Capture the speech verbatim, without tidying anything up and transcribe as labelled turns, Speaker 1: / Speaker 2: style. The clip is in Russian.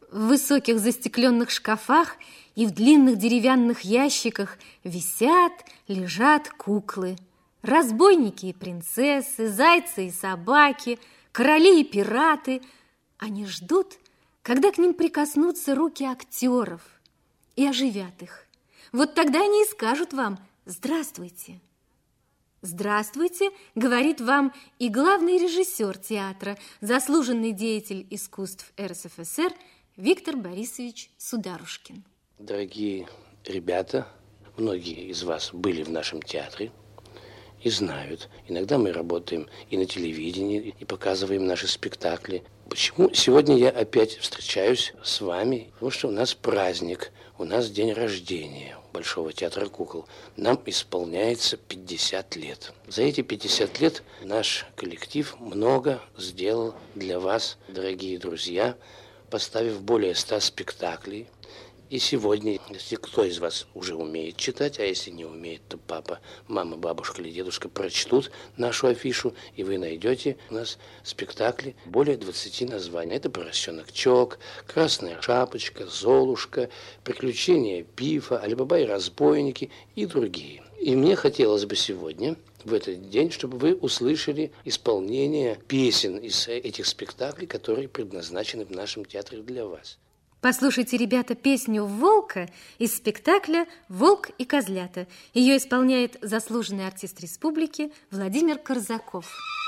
Speaker 1: В высоких застекленных шкафах и в длинных деревянных ящиках висят, лежат куклы. Разбойники и принцессы, зайцы и собаки, короли и пираты. Они ждут, когда к ним прикоснутся руки актеров и оживят их. Вот тогда они и скажут вам «Здравствуйте». «Здравствуйте», говорит вам и главный режиссер театра, заслуженный деятель искусств эр эс эф эс эр Виктор Борисович Сударушкин.
Speaker 2: Дорогие ребята, многие из вас были в нашем театре и знают. Иногда мы работаем и на телевидении, и показываем наши спектакли. Почему сегодня я опять встречаюсь с вами? Потому что у нас праздник, у нас день рождения Большого театра кукол. Нам исполняется пятьдесят лет. За эти пятьдесят лет наш коллектив много сделал для вас, дорогие друзья, поставив более ста спектаклей. И сегодня, если кто из вас уже умеет читать, а если не умеет, то папа, мама, бабушка или дедушка прочтут нашу афишу, и вы найдете у нас спектакли более двадцати названий. Это «Поросенок Чок», «Красная шапочка», «Золушка», «Приключения Пифа», «Али-Баба и разбойники» и другие. И мне хотелось бы сегодня, в этот день, чтобы вы услышали исполнение песен из этих спектаклей, которые предназначены в нашем театре для вас.
Speaker 1: Послушайте, ребята, песню «Волка» из спектакля «Волк и козлята». Ее исполняет заслуженный артист республики Владимир Корзаков.